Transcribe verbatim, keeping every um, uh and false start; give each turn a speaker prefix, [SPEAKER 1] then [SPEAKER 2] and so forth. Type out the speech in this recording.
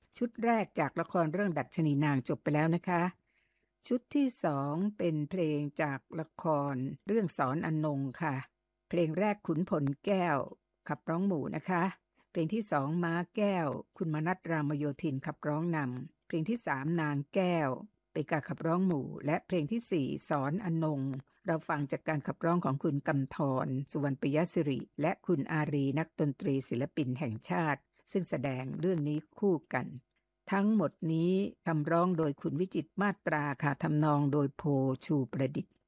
[SPEAKER 1] ชุดแรกจากละครเรื่องดัชนีนางจบไปแล้วนะคะชุดที่สองเป็นเพลงจากละครเรื่องสอนอนงค่ะเพลงแรกขุนพลแก้วขับร้องหมู่นะคะเพลงที่สองม้าแก้วคุณมนัสรามโยธินขับร้องนำเพลงที่สามนางแก้วเป็นการขับร้องหมู่และเพลงที่สี่สอนอนงเราฟังจากการขับร้องของคุณกำธรสุวรรณปิยศิริและคุณอารีนักดนตรีศิลปินแห่งชาติซึ่งแสดงเรื่องนี้คู่กันทั้งหมดนี้คำร้องโดยคุณวิจิตรมาตราค่ะทำนองโดยโพชูประดิษฐ์